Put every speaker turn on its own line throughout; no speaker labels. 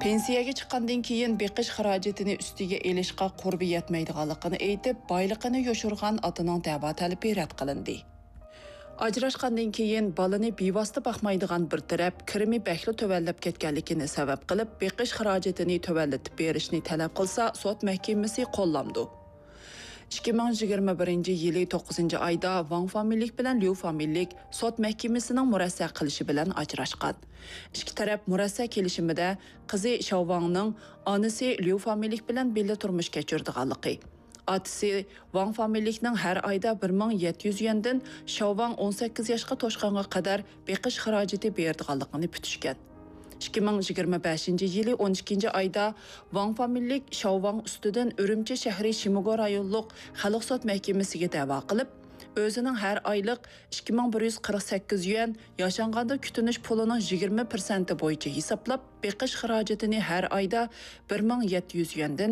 Pensiyaga chiqqandan keyin beqish xarajatini ustiga elishqa qurbi yetmaydiganligini aytib, boyligini yoshirgan otaning da'vo talabi rad qilindi. Ajrashgandan keyin balani bevosita boqmaydigan bir taraf kirimi bakli tuvallab ketganligini sabab qilib, beqish xarajatini tuvallatib berishni talab qilsa, sud mahkamasi qo'llamdi. 2021 yili 9 ayda Wang familiylik bilan Liu familiylik sud mahkamasining murassa qilishi bilan ajrashgan. Ikki taraf murassa kelishimida qizi Shao Wangning onasi Liu familiylik bilan birga turmush kechirdiganligi, otasi Wang familiylikning har oyda 1700 yuandan Shao Wang 18 yoshga to'shqanga qadar beqish xarajati berdiganligini bitishgan. 2025 yili 12 ayda Wang familiylik Shao Wang ustidan Urumchi shahri Shimogo rayonluq xalq sud mahkamasiga da'vo qilib, o'zining har oylik 2148 yuan yashanganda kutinish pulining 20% bo'yicha hisoblab, beqish xarajatini har oyda 1700 yuandan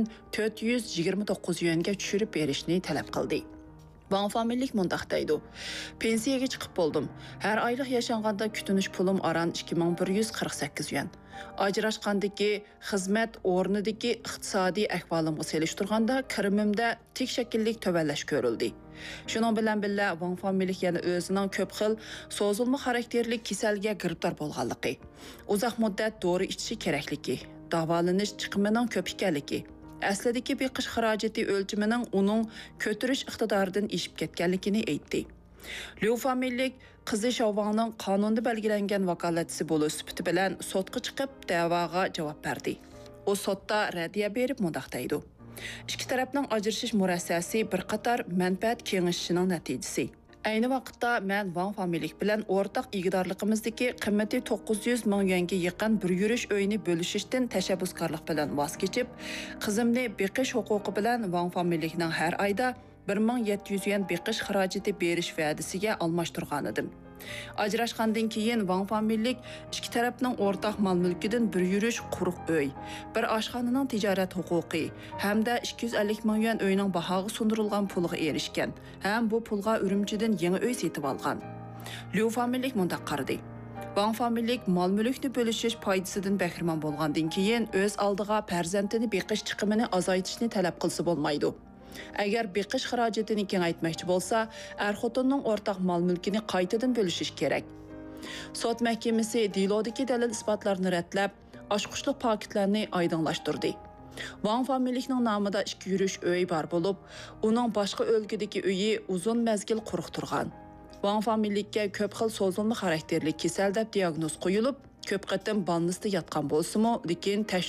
429 yuanga tushirib berishni talab qildi. Wang familiylik mundaq deydi: Pensiyaga chiqib bo'ldim. Har oylik yashanganda kutinish pulim aran 2148 yuan. Ajrashqandagi xizmat o'rnidagi iqtisodiy ahvolimga selishtirganda kirimimda tik shakllik tavallash ko'rildi. Shuning bilan birga Wang familiylik yana o'zining ko'p xil so'zilma xarakterli kasalga giribdor bo'lganligi, uzoq muddat dori ichishi kerakligi, davolanish chiqimining ko'p ekanligi, aslidagi beqish xarajati o'lchimining uning ko'tirish iqtidoridan eshib ketganligini aytdi. Liu familiylik qizi Shao Wangning qonunda belgilangan vakolatchisi bo'lish sifati bilan sudga chiqib da'voga javob berdi. U sudda raddiya berib mundaq deydi: Ikki tarafning ajrashish murassasi bir qator manfaat kengashishining natijasi. Ayni vaqtda men Wang familiylik bilan o'rtaq igidorligimizdagi qiymati 900 ming yuanga yaqin bir yurish uyini bo'lishishdan tashabbuskorlik bilan voz kechib, qizimni beqish huquqi bilan Wang familiylikning har oyda 1700 yuan beqish xarajati berish va'dasiga almashtirgan edim. Ajrashgandan keyin Wang familiylik ikki tarafning o'rtaq mol-mulkidan bir yurish quruq uy, bir oshxonaning tijorat huquqi hamda 250 ming yuan uyning bahoga sundirilgan puliga erishgan. Ham bu pulga Urumchidan yangi uy setib olgan. Liu familiylik mundaq qaradi: Wang familiylik mol-mulkni bo'lishish foydasidan bahramand bo'lgandan keyin o'z oldiga farzandini beqish chiqimini azaytishni talab qilsa bo'lmaydi. Agar beqish xarajatini kengaytmoqchi bo'lsa, er-xotinning o'rtaq mol-mulkini qaytadan bo'lishish kerak. Sud mahkamasi delodagi dalil isbotlarni ratlab, oshqushliq paketlarni oydinlashtirdi. Wang familiylikning nomida 2 yurish uy bor bo'lib, uning boshqa o'lkadagi uyi uzun mezgil quruq turgan. Wang familiylikka ko'p xil so'zilma xarakterli kasal deb diagnoz qo'yilib, ko'p qatim balnisda yotgan bo'lsa-mu, lekin